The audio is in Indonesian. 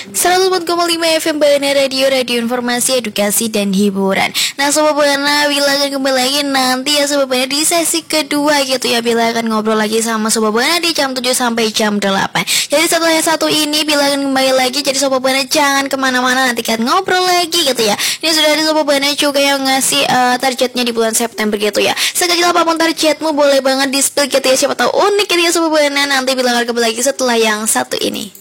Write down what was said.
104,5 FM Bana Radio Informasi, Edukasi, dan Hiburan. Nah Sobat Bana, Bila akan kembali lagi nanti ya Sobat Bana di sesi kedua gitu ya. Bila akan ngobrol lagi sama Sobat Bana di jam 7 sampai jam 8. Jadi setelah yang satu ini Bila akan kembali lagi. Jadi Sobat Bana jangan kemana-mana, nanti kan ngobrol lagi gitu ya. Ini sudah ada Sobat Bana juga yang ngasih targetnya di bulan September gitu ya. Sekecil apapun targetmu boleh banget di spill gitu ya. Siapa tahu unik gitu ya Sobat Bana. Nanti Bila akan kembali lagi setelah yang satu ini.